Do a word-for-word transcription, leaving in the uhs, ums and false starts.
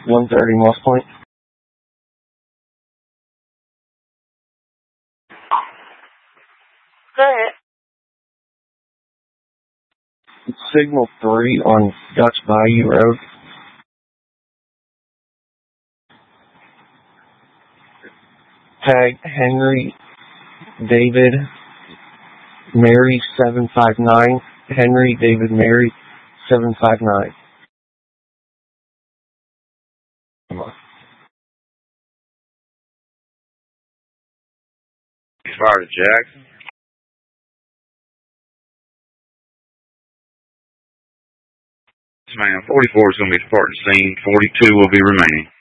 one thirty Moss Point. Go ahead. Signal three on Dutch Bayou Road. Tag Henry David Mary seven five nine. Henry David Mary seven five nine. Come on. He's fired at Jackson. Yes, ma'am. forty-four is going to be departing scene. forty-two will be remaining.